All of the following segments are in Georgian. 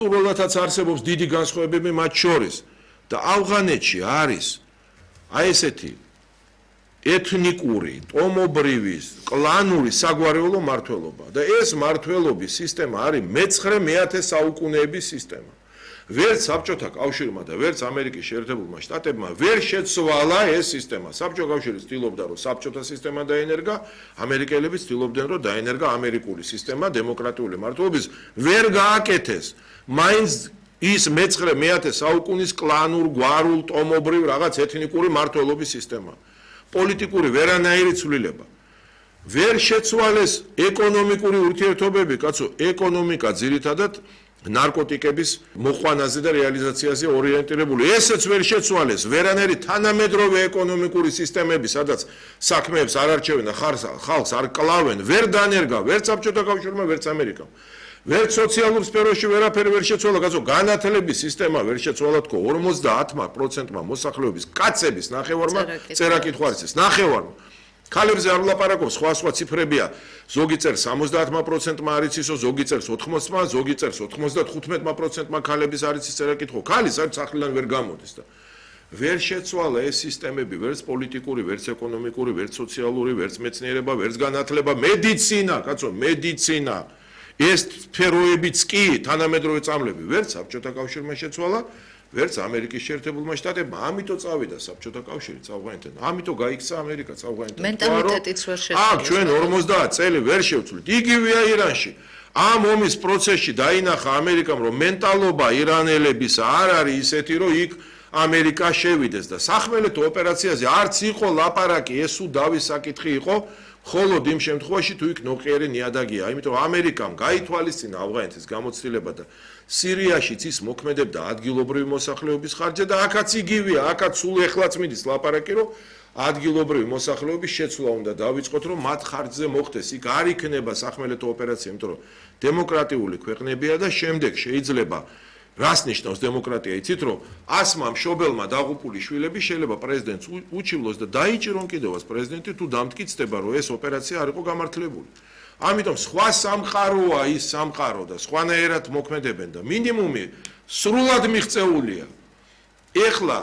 უბრალოდაც არსებობს დიდი განსხვავებები მათ შორის და ავღანეთში არის აი ესეთი ეთნიკური, ტომობრივი, კლანური საგვარეულო მმართველობა და ეს მმართველობის სისტემა არის მე-9 საუკუნეების სისტემა. ვერც საბჭოთა კავშირმა და ვერც ამერიკის შეერთებულმა შტატებმა ვერ შეცვალა ეს სისტემა. საბჭოთა კავშირი ცდილობდა რომ საბჭოთა სისტემა დაენერგა, ამერიკელები ცდილობდნენ რომ დაენერგა ამერიკული სისტემა დემოკრატიული მმართველობის ვერ გააკეთეს. მაინც ის მე-9 საუკუნის კლანურ, გვარულ, ტომობრივ რაღაც ეთნიკური მმართველობის სისტემა. პოლიტიკური ვერანაირი ცვლილება. ვერ შეცვალეს ეკონომიკური ურთიერთობები, კაცო, ეკონომიკა ძირითადად ნარკოტიკების მოყვანაზე და რეალიზაციაზე ორიენტირებული. ესეც ვერ შეცვალეს. ვერანაირი თანამედროვე ეკონომიკური სისტემები, სადაც საქმეებს არ არჩევენ და ხალხს არ კლავენ, ვერ დანერგა, ვერც საბჭოთა კავშირმა, ვერც ამერიკამ. ვერც სოციალურ სფეროში ვერაფერი ვერ შეცვალა, კაცო, განათლების სისტემა ვერ შეცვალა თქო 50% მოსახლეობის კაცების ნახევარმა წერა კითხვა არ იცის, ნახევარმა. ქალებზე არ ვლაპარაკობს, სხვა ციფრებია. ზოგი წერს 70% არ იცისო, ზოგი წერს 80%, ზოგი წერს 95% ქალების არ იცის წერა კითხვა. ქალი სახლიდან ვერ გამოდის და ვერ შეცვალა ეს სისტემები, ვერც პოლიტიკური, ვერც ეკონომიკური, ვერც სოციალური, ვერც მეცნიერება, ვერც განათლება, მედიცინა, კაცო, მედიცინა. ეს სფეროებიც კი თანამედროვე წამლები ვერც საბჭოთა კავშირმა შეცვალა, ვერც ამერიკის შეერთებულმა შტატებმა. ამიტომ წავიდა საბჭოთა კავშირი ავღანეთთან. ამიტომ გაიქცა ამერიკაც ავღანეთთან. მენტალიტეტიც ვერ შეცვალა. აქ ჩვენ 50 წელი ვერ შევცვლით. იგივეა ირანში. ამ ომის პროცესში დაინახა ამერიკამ, რომ მენტალობა ირანელების არ არის ისეთი, რომ იქ ამერიკა შევიდეს და სახმელეთო ოპერაციაზე არც იყო ლაპარაკი, ეს უდავის საკითხი იყო. ხოლოდ იმ შემთხვევაში თუ იქ ნოყიერი ნიადაგია, იმიტომ ამერიკამ გაითვალისწინა ავღანეთის გამოცდილება და სირიაშიც ის მოქმედებდა ადგილობრივი მოსახლეობის ხარჯზე და აქაც იგივეა, აქაც სულ ეხლაც მიდის ლაპარაკი, რომ ადგილობრივი მოსახლეობის შეცვლა უნდა დავიწყოთ, რომ მათ ხარჯზე მოხდეს. იქ არ იქნება სახმელეთო ოპერაცია, იმიტომ რომ დემოკრატიული ქვეყნებია და შემდეგ შეიძლება რას ნიშნავს დემოკრატია, იცით რომ 100 მშობელმა დაღუპული შვილები შეიძლება პრეზიდენტს უჩივლოს და დაიჭირონ კიდევაც პრეზიდენტი თუ დამტკიცდება რომ ეს ოპერაცია არ იყო გამართლებული. ამიტომ სხვა სამყაროა ის სამყარო და სხვანაირად მოქმედებენ და მინიმუმი სრულად მიღწეულია. ეხლა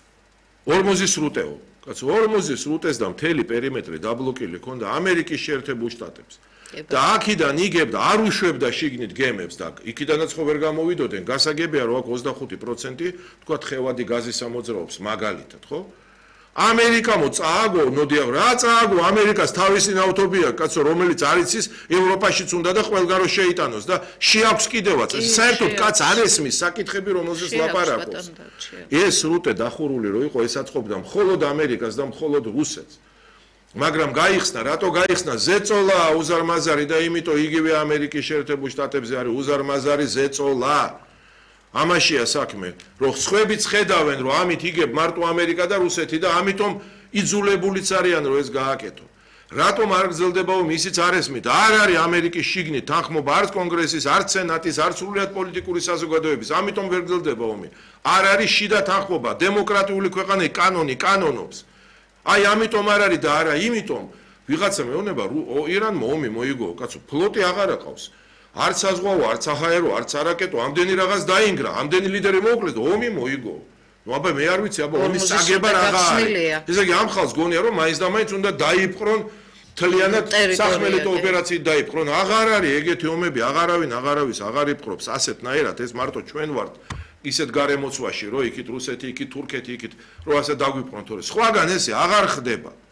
ორმოზის სრუტეო, კაცო, ორმოზის სრუტეს და მთელი პერიმეტრი დაბლოკილი ქონდა ამერიკის შეერთებულ შტატებს. და აქიდან იგებდა, არ უშვებდა შიგნით გემებს და იქიდანაც ხო ვერ გამოვიდოდნენ. გასაგებია რომ აქ 25% თქვა ხევადი გაზის ამოძრაობს მაგალითად, ხო? ამერიკამო წააგო, ნოდია რა წააგო, ამერიკას თავისი ნავთობია, კაცო, რომელიც არ იცის ევროპაშიც უნდა და ყველგარო შეიტანოს და შეაქვს კიდევაც. საერთოდ კაც არ ესმის საკითხები, რომელზეც ლაპარაკობს. ეს სრუტე დახურული რო იყო, ეს აწყობდა მხოლოდ ამერიკას და მხოლოდ რუსეთს. მაგრამ გაიხსნა, რატო გაიხსნა? ზეწოლა უზარმაზარი და იმიტომ იგივე ამერიკის შეერთებულ შტატებზე არის უზარმაზარი ზეწოლა. ამაშია საქმე, რომ სხვებიც ხედავენ, რომ ამით იგებ მარტო ამერიკა და რუსეთი და ამიტომ იძულებულიც არიან, რომ ეს გააკეთო. რატომ არ გრძელდება ომი? ისიც არ ესმით. არ არის ამერიკის შიგნით თანხმობა არც კონგრესის, არც სენატის, არც სრულიად პოლიტიკური საზოგადოების. ამიტომ ვერ გრძელდება ომი. არ არის შიდა თანხმობა. დემოკრატიული ქვეყანები კანონობს. აი ამიტომ არ არის და არა იმიტომ ვიღაცა მეუბნება ირანმა ომი მოიგო, კაცო, ფლოტი აღარ აყავს. არც საზღვაო, არც საჰაერო, არც არაკეტო, ამდენი რაღაც დაინგრა, ამდენი ლიდერი მოუკლეს, ომი მოიგო. ნუ აბა მე არ ვიცი, აბა ომის საგება რაღა არის. ესე იგი ამ ხალხს გონია რომ მაინც და მაინც უნდა დაიპყრონ თლიანად სახმელეთო ოპერაციით დაიპყრონ. აღარ არის ეგეთი ომები, აღარავის აღარ იპყრობს ასეთნაირად, ეს მარტო ჩვენ ვართ ისეთ გარემოცვაში, რომ იქით რუსეთი, იქით თურქეთი, იქით რომ ასე დაგვიპყრონ, თორე სხვაგან ესე აღარ ხდება.